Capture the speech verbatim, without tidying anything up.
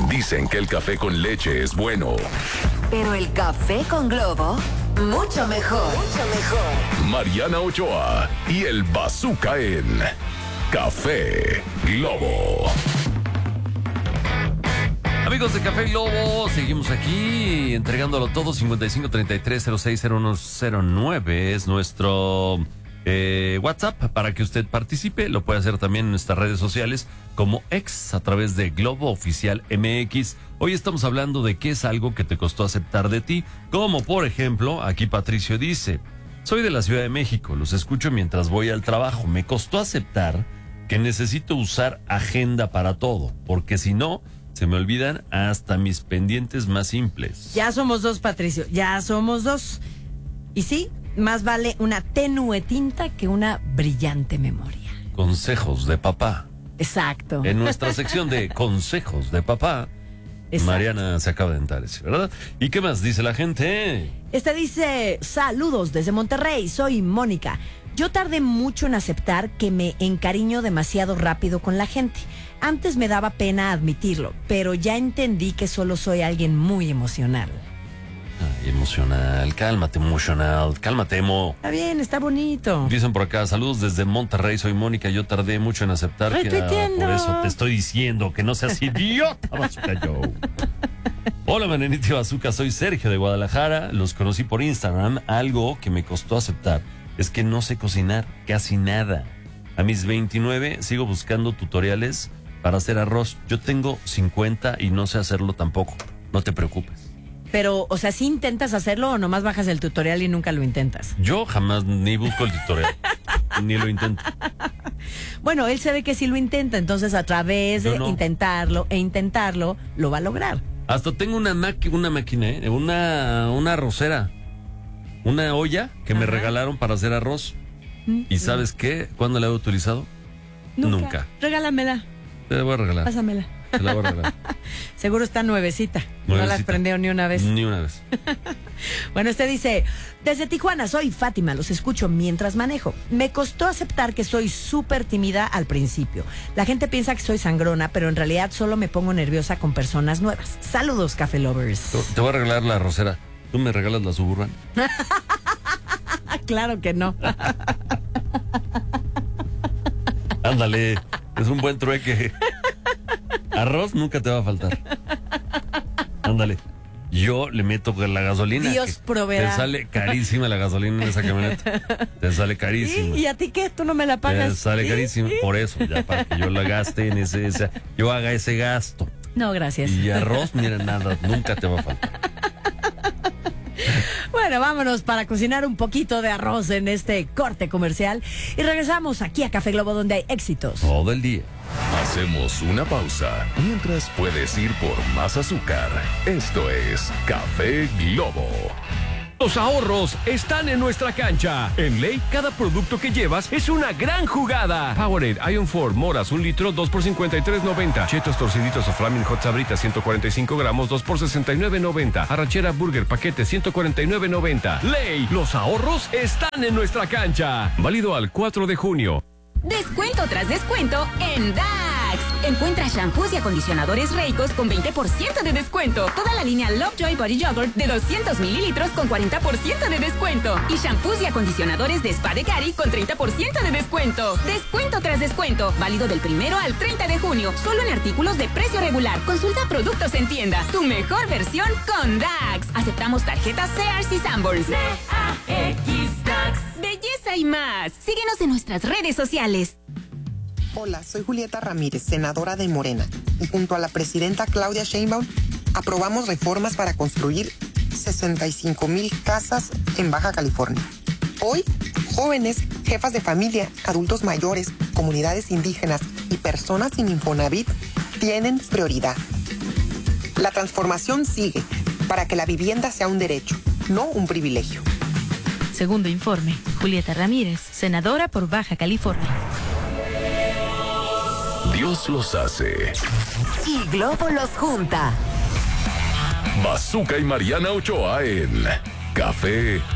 Dicen que el café con leche es bueno. Pero el café con Globo, mucho mejor. Mucho mejor. Mariana Ochoa y el Bazooka en Café Globo. Amigos de Café Globo, seguimos aquí entregándolo todo. Cincuenta y cinco treinta y tres cero seis cero uno cero nueve es nuestro eh, WhatsApp para que usted participe. Lo puede hacer también en nuestras redes sociales como ex a través de Globo Oficial M X. Hoy estamos hablando de qué es algo que te costó aceptar de ti. Como por ejemplo, aquí Patricio dice: soy de la Ciudad de México, los escucho mientras voy al trabajo. Me costó aceptar que necesito usar agenda para todo, porque si no, se me olvidan hasta mis pendientes más simples. Ya somos dos, Patricio, ya somos dos. Y sí, más vale una tenue tinta que una brillante memoria. Consejos de papá. Exacto. En nuestra sección de consejos de papá, exacto, Mariana se acaba de entrar, ¿verdad? ¿Y qué más dice la gente? Este dice: saludos desde Monterrey, soy Mónica. Yo tardé mucho en aceptar que me encariño demasiado rápido con la gente. Antes me daba pena admitirlo, pero ya entendí que solo soy alguien muy emocional. Ay, emocional, cálmate, emocional, cálmate, emo. Está bien, está bonito. Dicen por acá: saludos desde Monterrey, soy Mónica. Yo tardé mucho en aceptar que ah, por eso te estoy diciendo que no seas idiota, Bazooka Joe. Hola, Manenita y Bazooka, soy Sergio de Guadalajara. Los conocí por Instagram. Algo que me costó aceptar es que no sé cocinar casi nada. A mis veintinueve sigo buscando tutoriales para hacer arroz. Yo tengo cincuenta y no sé hacerlo tampoco. No te preocupes. Pero, o sea, ¿sí intentas hacerlo o nomás bajas el tutorial y nunca lo intentas? Yo jamás ni busco el tutorial, ni lo intento. Bueno, él se ve que sí lo intenta, entonces a través de no. intentarlo e intentarlo, lo va a lograr. Hasta tengo una, maqui- una máquina, ¿eh? una, una arrocera, una olla que Ajá. me regalaron para hacer arroz. ¿Mm? ¿Y sabes qué? ¿Cuándo la he utilizado? Nunca. Nunca. Regálamela. Te la voy a regalar. Pásamela. Te la voy a regalar. Seguro está nuevecita. nuevecita. No la has prendido ni una vez. Ni una vez. Bueno, este dice: desde Tijuana, soy Fátima, los escucho mientras manejo. Me costó aceptar que soy súper tímida al principio. La gente piensa que soy sangrona, pero en realidad solo me pongo nerviosa con personas nuevas. Saludos, Café Lovers. Te, te voy a regalar la arrocera. ¿Tú me regalas la Suburban? Claro que no. Ándale, es un buen trueque. Arroz nunca te va a faltar. Ándale. Yo le meto la gasolina. Dios proveerá. Te sale carísima la gasolina en esa camioneta. Te sale carísima. ¿Y, ¿Y a ti qué? ¿Tú no me la pagas? Te sale ¿Sí? carísima. ¿Sí? Por eso, ya para que yo la gaste en ese, ese, yo haga ese gasto. No, gracias. Y arroz, mira, nada, nunca te va a faltar. Bueno, vámonos para cocinar un poquito de arroz en este corte comercial y regresamos aquí a Café Globo, donde hay éxitos todo el día. Hacemos una pausa mientras puedes ir por más azúcar. Esto es Café Globo. Los ahorros están en nuestra cancha. En Ley, cada producto que llevas es una gran jugada. Powerade, Iron cuatro, moras, un litro, dos por cincuenta y tres noventa. Chetos torciditos o Flaming Hot Sabritas, ciento cuarenta y cinco gramos, dos por sesenta y nueve noventa. Arrachera Burger, paquete, ciento cuarenta y nueve noventa. Ley, los ahorros están en nuestra cancha. Válido al cuatro de junio. Descuento tras descuento en Dax. Encuentra shampoos y acondicionadores Reicos con veinte por ciento de descuento. Toda la línea Lovejoy Body Yogurt de doscientos mililitros con cuarenta por ciento de descuento. Y shampoos y acondicionadores de Spa de Cari con treinta por ciento de descuento. Descuento tras descuento. Válido del primero al treinta de junio. Solo en artículos de precio regular. Consulta productos en tienda. Tu mejor versión con Dax. Aceptamos tarjetas Sears y Sanborns. D A X Dax. Belleza y más. Síguenos en nuestras redes sociales. Hola, soy Julieta Ramírez, senadora de Morena, y junto a la presidenta Claudia Sheinbaum aprobamos reformas para construir sesenta y cinco mil casas en Baja California. Hoy, jóvenes, jefas de familia, adultos mayores, comunidades indígenas y personas sin Infonavit tienen prioridad. La transformación sigue para que la vivienda sea un derecho, no un privilegio. Segundo informe, Julieta Ramírez, senadora por Baja California. Dios los hace y Globo los junta. Bazooka y Mariana Ochoa en Café